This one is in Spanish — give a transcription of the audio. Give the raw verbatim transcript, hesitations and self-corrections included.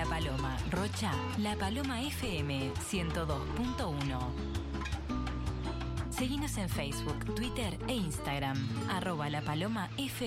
La Paloma, Rocha, La Paloma F M ciento dos punto uno. Seguinos en Facebook, Twitter e Instagram, arroba La Paloma F M.